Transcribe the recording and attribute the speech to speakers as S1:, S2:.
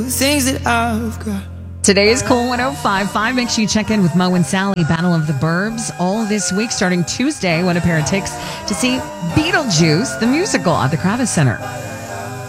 S1: things that I've got.
S2: Today's Cool 105.5. Make sure you check in with Mo and Sally, Battle of the Burbs, all this week, starting Tuesday, when a pair of tickets to see Beetlejuice, the musical, at the Kravis Center.